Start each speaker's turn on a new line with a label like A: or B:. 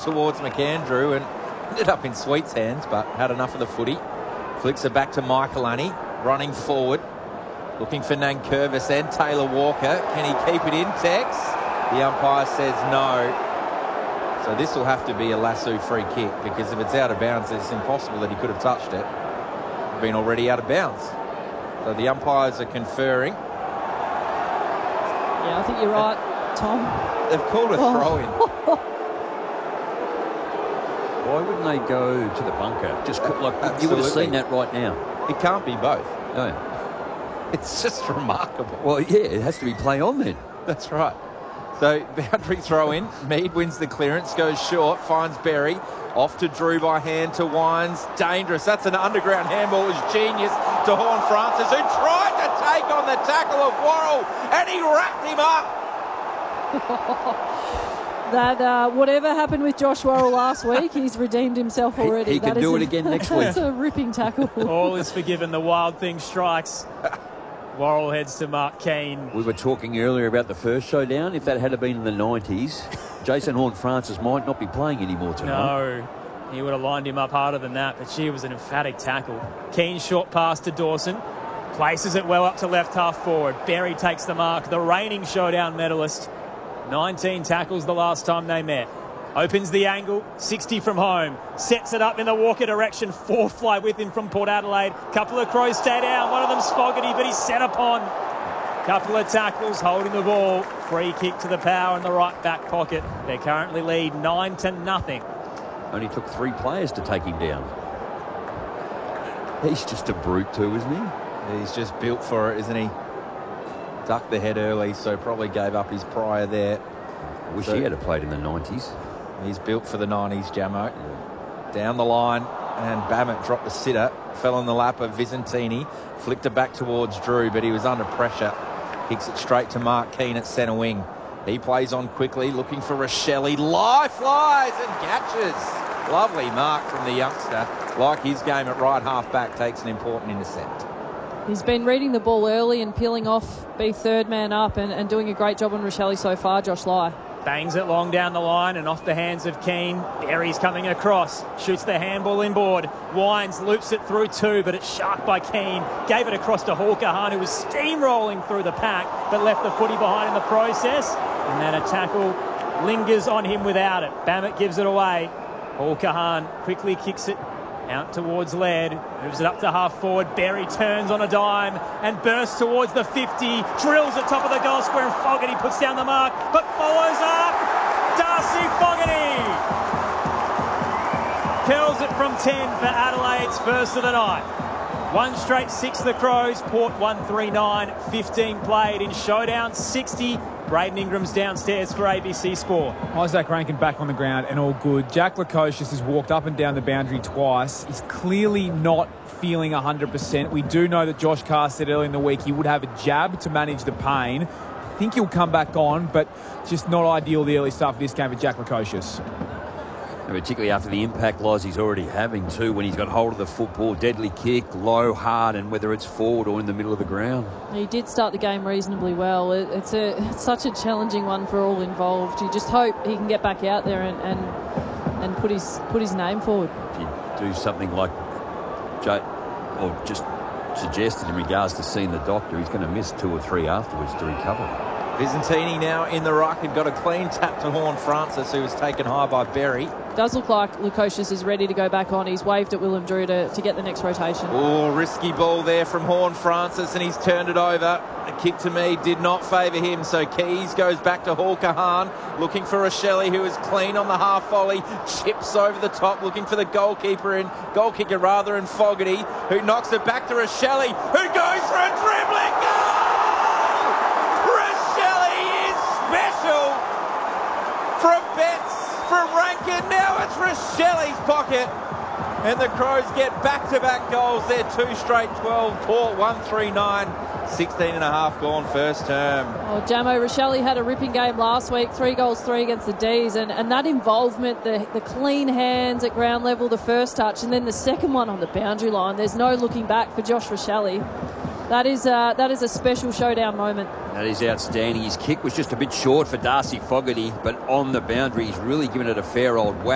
A: towards McAndrew and ended up in Sweet's hands, but had enough of the footy. Flicks it back to Michaelani, running forward, looking for Nankervis and Taylor Walker. Can he keep it in, Tex? The umpire says no. So this will have to be a Lasso free kick, because if it's out of bounds, it's impossible that he could have touched it. Been already out of bounds. So the umpires are conferring.
B: Yeah, I think you're right, Tom.
A: They've called a throw-in.
C: Why wouldn't they go to the bunker? Just like you would have seen that right now.
A: It can't be both.
C: No.
A: It's just remarkable.
C: Well, yeah, it has to be play on then.
A: That's right. So boundary throw-in. Mead wins the clearance, goes short, finds Berry. Off to Drew by hand to Wines. Dangerous. That's an underground handball. It was genius to Horne-Francis, who tried to take on the tackle of Worrell, and he wrapped him up.
B: That whatever happened with Josh Worrell last week, he's redeemed himself already.
C: He can do it again next week.
B: That's a ripping tackle.
D: All is forgiven. The wild thing strikes. Worrell heads to Mark Keane.
C: We were talking earlier about the first showdown. If that had been in the 90s, Jason Horne-Francis might not be playing anymore tonight.
D: No, he would have lined him up harder than that, but she was an emphatic tackle. Keane short pass to Dawson. Places it well up to left half forward. Berry takes the mark. The reigning showdown medalist. 19 tackles the last time they met. Opens the angle, 60 from home. Sets it up in the Walker direction. Four fly with him from Port Adelaide. Couple of Crows stay down. One of them's Fogarty, but he's set upon. Couple of tackles, holding the ball. Free kick to the power in the right back pocket. They currently lead 9-0.
C: Only took 3 players to take him down. He's just a brute too, isn't he?
A: He's just built for it, isn't he? Ducked the head early, so probably gave up his prior there.
C: I wish he had played in the 90s.
A: He's built for the 90s, Jamo. Down the line, and Bammett dropped the sitter. Fell in the lap of Visentini. Flicked it back towards Drew, but he was under pressure. Kicks it straight to Mark Keane at centre wing. He plays on quickly, looking for Rochelle. Live flies and catches. Lovely mark from the youngster. Like his game at right half back, takes an important intercept.
B: He's been reading the ball early and peeling off, be third man up, and doing a great job on Rochelle so far, Josh Lai.
D: Bangs it long down the line and off the hands of Keane. Berry's coming across. Shoots the handball inboard. Wines loops it through 2, but it's sharked by Keane. Gave it across to Hawker-Hahn, who was steamrolling through the pack, but left the footy behind in the process. And then a tackle lingers on him without it. Bammett gives it away. Hawker-Hahn quickly kicks it out towards Laird, moves it up to half forward. Berry turns on a dime and bursts towards the 50, drills at top of the goal square, and Fogarty puts down the mark, but follows up. Darcy Fogarty curls it from 10 for Adelaide's first of the night. 1 straight 6 the Crows, Port 139, 15 played in showdown, 60. Braden Ingram's downstairs for ABC Sport.
E: Isaac Rankin back on the ground and all good. Jack Lukosius has walked up and down the boundary twice. He's clearly not feeling 100%. We do know that Josh Carr said earlier in the week he would have a jab to manage the pain. I think he'll come back on, but just not ideal the early start for this game for Jack Lukosius.
C: And particularly after the impact loss he's already having too, when he's got hold of the football, deadly kick, low, hard, and whether it's forward or in the middle of the ground.
B: He did start the game reasonably well. It's such a challenging one for all involved. You just hope he can get back out there and put his name forward.
C: If you do something like or just suggested in regards to seeing the doctor, he's going to miss 2 or 3 afterwards to recover.
A: Visentini now in the ruck and got a clean tap to Horne-Francis, who was taken high by Berry.
B: Does look like Lukosius is ready to go back on. He's waved at Willem Drew to get the next rotation.
A: Oh, risky ball there from Horne-Francis, and he's turned it over. A kick to me did not favour him, so Keys goes back to Hawker-Hahn, looking for Rochelle, who is clean on the half volley, chips over the top, looking for the goalkicker in Fogarty, who knocks it back to Rochelle, who goes for a dribbling goal! Special from Betts, from Rankin. Now it's Rochelle's pocket. And the Crows get back-to-back goals. They're 2 straight 12. Port 139. 16.5 gone first term.
B: Oh, Jamo, Rochelle had a ripping game last week. 3 goals, 3 against the D's. And that involvement, the clean hands at ground level, the first touch, and then the second one on the boundary line. There's no looking back for Josh Rochelle. That is a special showdown moment.
C: That is outstanding. His kick was just a bit short for Darcy Fogarty, but on the boundary, he's really given it a fair old whack.